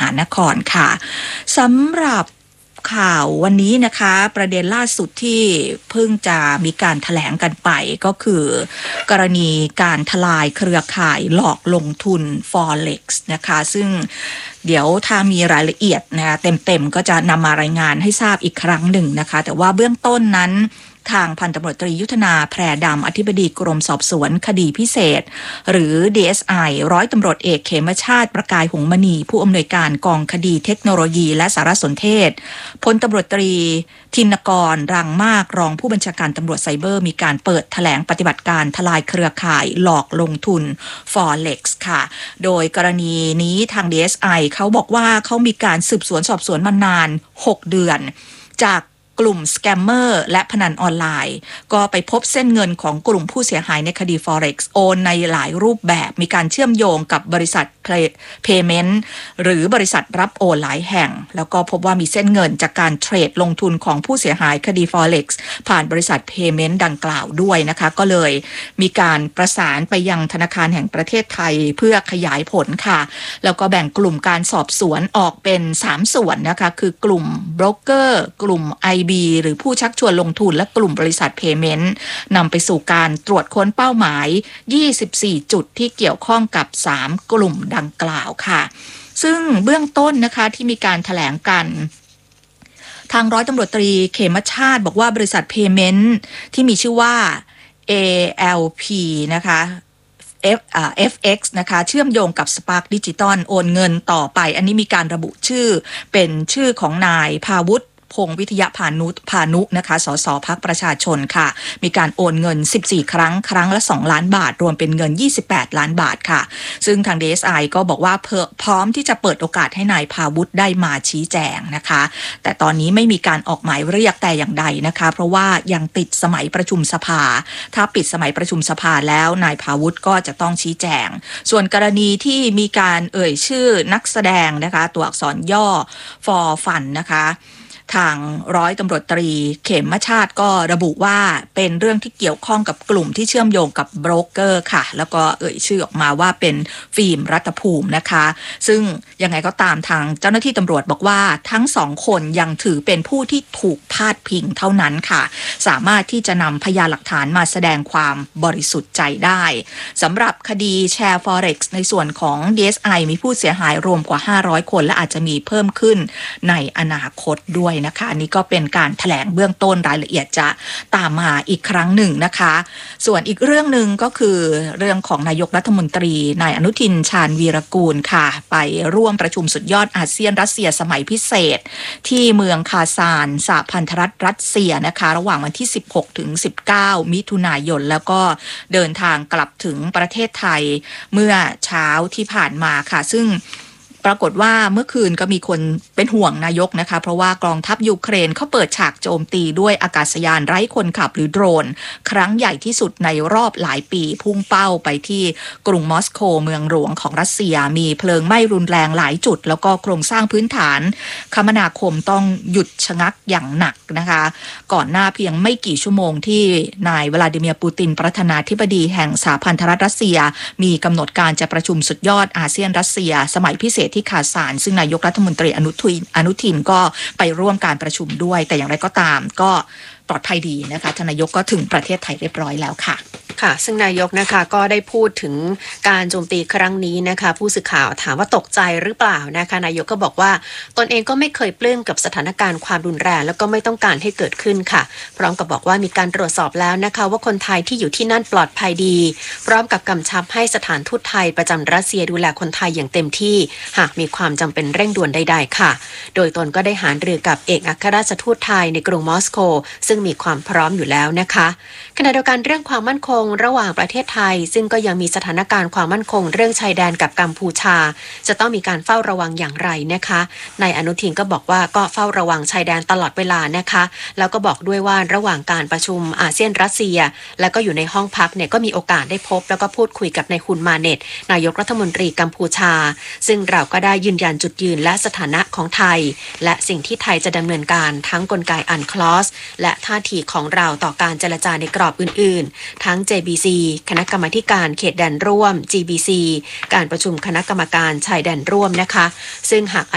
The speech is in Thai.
านครค่ะสำหรับข่าววันนี้นะคะประเด็นล่าสุดที่เพิ่งจะมีการแถลงกันไปก็คือกรณีการทลายเครือข่ายหลอกลงทุน Forex นะคะซึ่งเดี๋ยวถ้ามีรายละเอียดนะคะเต็มๆก็จะนำมารายงานให้ทราบอีกครั้งหนึ่งนะคะแต่ว่าเบื้องต้นนั้นทางพันตำรวจตรียุทธนาแพรดำอธิบดีกรมสอบสวนคดีพิเศษหรือ DSI ร้อยตำรวจเอกเขมชาติประกายหงส์มณีผู้อำนวยการกองคดีเทคโนโลยีและสารสนเทศพลตำรวจตรีธินกรรังมากรองผู้บัญชาการตำรวจไซเบอร์มีการเปิดแถลงปฏิบัติการทลายเครือข่ายหลอกลงทุน Forex ค่ะโดยกรณีนี้ทาง DSI เขาบอกว่าเขามีการสืบสวนสอบสวนมานาน6 เดือนจากกลุ่มสแกมเมอร์และพนันออนไลน์ก็ไปพบเส้นเงินของกลุ่มผู้เสียหายในคดี Forex โอนในหลายรูปแบบมีการเชื่อมโยงกับบริษัท Payment หรือบริษัทรับโอนหลายแห่งแล้วก็พบว่ามีเส้นเงินจากการเทรดลงทุนของผู้เสียหายคดี Forex ผ่านบริษัท Payment ดังกล่าวด้วยนะคะก็เลยมีการประสานไปยังธนาคารแห่งประเทศไทยเพื่อขยายผลค่ะแล้วก็แบ่งกลุ่มการสอบสวนออกเป็น3ส่วนนะคะคือกลุ่มโบรกเกอร์กลุ่ม IB หรือผู้ชักชวนลงทุนและกลุ่มบริษัท Payment นำไปสู่การตรวจค้นเป้าหมาย24จุดที่เกี่ยวข้องกับ3กลุ่มดังกล่าวค่ะซึ่งเบื้องต้นนะคะที่มีการแถลงกันทางร้อยตำรวจตรีเขมชาติบอกว่าบริษัท Payment ที่มีชื่อว่า ALP นะคะ FX นะคะเชื่อมโยงกับ Spark Digital โอนเงินต่อไปอันนี้มีการระบุชื่อเป็นชื่อของนายภาวุฒิพงษ์วิทยาพานุนะคะสสพรรคประชาชนค่ะมีการโอนเงิน14ครั้งครั้งละ2ล้านบาทรวมเป็นเงิน28ล้านบาทค่ะซึ่งทาง DSI ก็บอกว่าพร้อมที่จะเปิดโอกาสให้นายภาวุฒิได้มาชี้แจงนะคะแต่ตอนนี้ไม่มีการออกหมายเรียกแต่อย่างใดนะคะเพราะว่ายังติดสมัยประชุมสภาถ้าปิดสมัยประชุมสภาแล้วนายภาวุฒิก็จะต้องชี้แจงส่วนกรณีที่มีการเอ่ยชื่อนักแสดงนะคะตัวอักษรย่อ for fun นะคะทางร้อยตำรวจตรีเขมชาติก็ระบุว่าเป็นเรื่องที่เกี่ยวข้องกับกลุ่มที่เชื่อมโยงกับโบรกเกอร์ค่ะแล้วก็เอ่ยชื่อออกมาว่าเป็นฟิล์มรัตภูมินะคะซึ่งยังไงก็ตามทางเจ้าหน้าที่ตำรวจบอกว่าทั้ง2คนยังถือเป็นผู้ที่ถูกพาดพิงเท่านั้นค่ะสามารถที่จะนำพยานหลักฐานมาแสดงความบริสุทธิ์ใจได้สำหรับคดีแชร์ Forex ในส่วนของ DSI มีผู้เสียหายรวมกว่า500คนและอาจจะมีเพิ่มขึ้นในอนาคตด้วยนะคะอันนี้ก็เป็นการแถลงเบื้องต้นรายละเอียดจะตามมาอีกครั้งหนึ่งนะคะส่วนอีกเรื่องหนึ่งก็คือเรื่องของนายกรัฐมนตรีนายอนุทินชาญวีรกูลค่ะไปร่วมประชุมสุดยอดอาเซียนรัสเซียสมัยพิเศษที่เมืองคาซานสหพันธรัฐรัสเซียนะคะระหว่างวันที่16ถึง19มิถุนายนแล้วก็เดินทางกลับถึงประเทศไทยเมื่อเช้าที่ผ่านมาค่ะซึ่งปรากฏว่าเมื่อคืนก็มีคนเป็นห่วงนายกนะคะเพราะว่ากองทัพยูเครนเขาเปิดฉากโจมตีด้วยอากาศยานไร้คนขับหรือโดรนครั้งใหญ่ที่สุดในรอบหลายปีพุ่งเป้าไปที่กรุงมอสโกเมืองหลวงของรัสเซียมีเพลิงไหม้รุนแรงหลายจุดแล้วก็โครงสร้างพื้นฐานคมนาคมต้องหยุดชะงักอย่างหนักนะคะก่อนหน้าเพียงไม่กี่ชั่วโมงที่นายวลาดิเมียร์ปูตินประธานาธิบดีแห่งสหพันธรัฐรัสเซียมีกำหนดการจะประชุมสุดยอดอาเซียนรัสเซียสมัยพิเศษที่คาซานซึ่งนายกรัฐมนตรีอนุทินก็ไปร่วมการประชุมด้วยแต่อย่างไรก็ตามก็ปลอดภัยดีนะคะทานนายกก็ถึงประเทศไทยเรียบร้อยแล้วค่ะค่ะซึ่งนายกนะคะก็ได้พูดถึงการโจมตีครั้งนี้นะคะผู้สื่อข่าวถามว่าตกใจหรือเปล่านะคะนายกก็บอกว่าตนเองก็ไม่เคยปลื้มกับสถานการณ์ความรุนแรงแล้วก็ไม่ต้องการให้เกิดขึ้นค่ะพร้อมกับบอกว่ามีการตรวจสอบแล้วนะคะว่าคนไทยที่อยู่ที่นั่นปลอดภัยดีพร้อมกับกำชับให้สถานทูตไทยประจำรัสเซียดูแลคนไทยอย่างเต็มที่หากมีความจำเป็นเร่งด่วนใดๆค่ะโดยตนก็ได้หารือกับเอกอัครราชทูตไทยในกรุงมอสโกซึ่งมีความพร้อมอยู่แล้วนะคะขณะเดียวกันเรื่องความมั่นคงระหว่างประเทศไทยซึ่งก็ยังมีสถานการณ์ความมั่นคงเรื่องชายแดนกับกัมพูชาจะต้องมีการเฝ้าระวังอย่างไรนะคะนายอนุทินก็บอกว่าก็เฝ้าระวังชายแดนตลอดเวลานะคะแล้วก็บอกด้วยว่าระหว่างการประชุมอาเซียนรัสเซียแล้วก็อยู่ในห้องพักเนี่ยก็มีโอกาสได้พบแล้วก็พูดคุยกับนายฮุนมาเน็ตนายกรัฐมนตรีกัมพูชาซึ่งเราก็ได้ยืนยันจุดยืนและสถานะของไทยและสิ่งที่ไทยจะดำเนินการทั้งกลไกอันคลอสและท่าทีของเราต่อการเจรจาในกรอบอื่นๆทั้ง JBC คณะกรรมาธิการเขตแดนร่วม GBC การประชุมคณะกรรมการชายแดนร่วมนะคะซึ่งหาก